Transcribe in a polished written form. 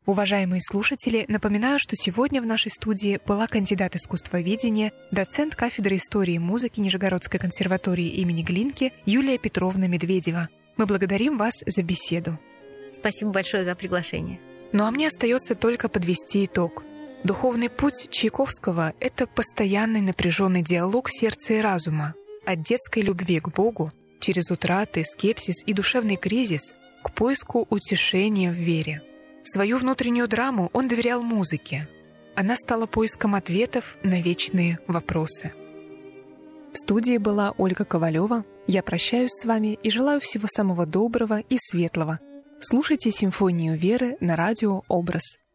Уважаемые слушатели, напоминаю, что сегодня в нашей студии была кандидат искусствоведения, доцент кафедры истории и музыки Нижегородской консерватории имени Глинки Юлия Петровна Медведева. Мы благодарим вас за беседу. Спасибо большое за приглашение. Ну а мне остается только подвести итог. Духовный путь Чайковского — это постоянный напряженный диалог сердца и разума, от детской любви к Богу, через утраты, скепсис и душевный кризис, к поиску утешения в вере. Свою внутреннюю драму он доверял музыке. Она стала поиском ответов на вечные вопросы. В студии была Ольга Ковалева. Я прощаюсь с вами и желаю всего самого доброго и светлого. Слушайте «Симфонию веры» на радио «Образ».